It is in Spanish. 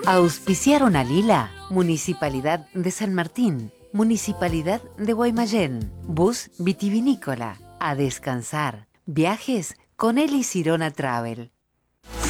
Auspiciaron a Lila, Municipalidad de San Martín, Municipalidad de Guaymallén, Bus Vitivinícola, a descansar, viajes con Eli Sirona Travel.